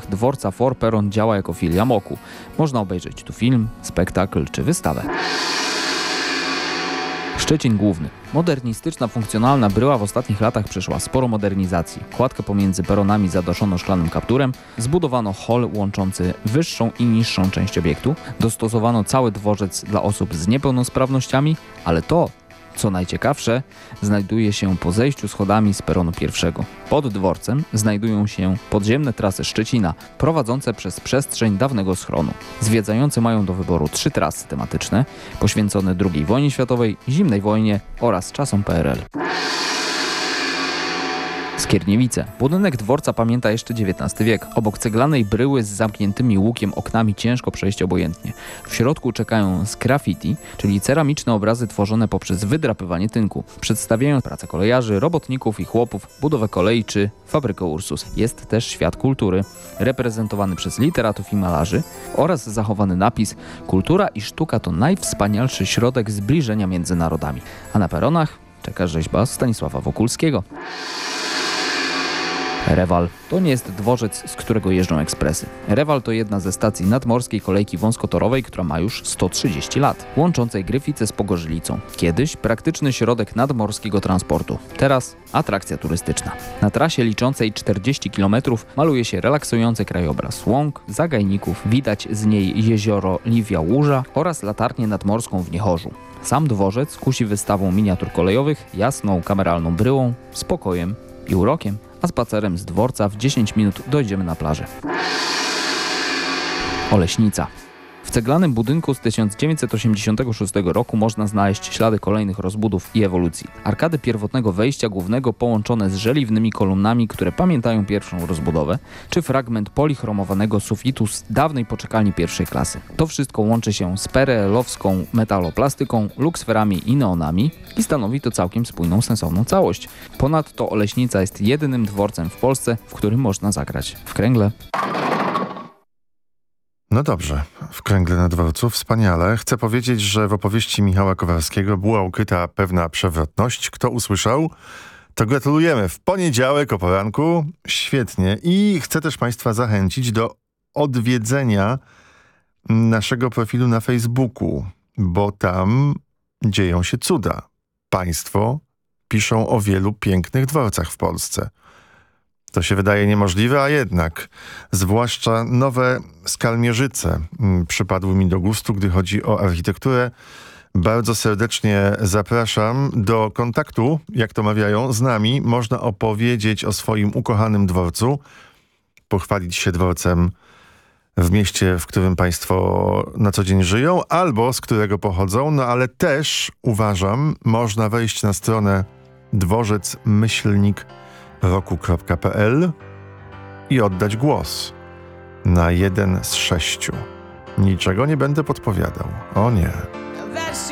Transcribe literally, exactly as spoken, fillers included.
dworca Forperon działa jako filia Moku. Można obejrzeć tu film, spektakl czy wystawę. Szczecin Główny. Modernistyczna, funkcjonalna bryła w ostatnich latach przeszła sporo modernizacji. Kładkę pomiędzy peronami zadaszono szklanym kapturem, zbudowano hol łączący wyższą i niższą część obiektu, dostosowano cały dworzec dla osób z niepełnosprawnościami, ale to, co najciekawsze, znajduje się po zejściu schodami z peronu pierwszego. Pod dworcem znajdują się podziemne trasy Szczecina, prowadzące przez przestrzeń dawnego schronu. Zwiedzający mają do wyboru trzy trasy tematyczne, poświęcone drugiej wojnie światowej, zimnej wojnie oraz czasom P R L. Skierniewice. Budynek dworca pamięta jeszcze dziewiętnasty wiek. Obok ceglanej bryły z zamkniętymi łukiem oknami ciężko przejść obojętnie. W środku czekają graffiti, czyli ceramiczne obrazy tworzone poprzez wydrapywanie tynku. Przedstawiają pracę kolejarzy, robotników i chłopów, budowę kolei czy fabrykę Ursus. Jest też świat kultury, reprezentowany przez literatów i malarzy oraz zachowany napis: kultura i sztuka to najwspanialszy środek zbliżenia między narodami. A na peronach czeka rzeźba Stanisława Wokulskiego. Rewal to nie jest dworzec, z którego jeżdżą ekspresy. Rewal to jedna ze stacji nadmorskiej kolejki wąskotorowej, która ma już sto trzydzieści lat, łączącej Gryfice z Pogorzelicą. Kiedyś praktyczny środek nadmorskiego transportu, teraz atrakcja turystyczna. Na trasie liczącej czterdzieści kilometrów maluje się relaksujący krajobraz łąk, zagajników, widać z niej jezioro Liwia-Łuża oraz latarnię nadmorską w Niechorzu. Sam dworzec kusi wystawą miniatur kolejowych, jasną kameralną bryłą, spokojem i urokiem, a spacerem z dworca w dziesięć minut dojdziemy na plażę. Oleśnica. W ceglanym budynku z tysiąc dziewięćset osiemdziesiątego szóstego roku można znaleźć ślady kolejnych rozbudów i ewolucji. Arkady pierwotnego wejścia głównego połączone z żeliwnymi kolumnami, które pamiętają pierwszą rozbudowę, czy fragment polichromowanego sufitu z dawnej poczekalni pierwszej klasy. To wszystko łączy się z perelowską metaloplastyką, luksferami i neonami i stanowi to całkiem spójną, sensowną całość. Ponadto Oleśnica jest jedynym dworcem w Polsce, w którym można zagrać w kręgle. No dobrze, w kręgle na dworcu wspaniale. Chcę powiedzieć, że w opowieści Michała Kowalskiego była ukryta pewna przewrotność. Kto usłyszał, to gratulujemy. W poniedziałek o poranku. Świetnie. I chcę też Państwa zachęcić do odwiedzenia naszego profilu na Facebooku, bo tam dzieją się cuda. Państwo piszą o wielu pięknych dworcach w Polsce. To się wydaje niemożliwe, a jednak. Zwłaszcza nowe Skalmierzyce przypadły mi do gustu, gdy chodzi o architekturę. Bardzo serdecznie zapraszam do kontaktu, jak to mawiają, z nami. Można opowiedzieć o swoim ukochanym dworcu, pochwalić się dworcem w mieście, w którym Państwo na co dzień żyją, albo z którego pochodzą. No ale też, uważam, można wejść na stronę dworzec myślnik roku kropka p l i oddać głos na jeden z sześciu. Niczego nie będę podpowiadał. O nie.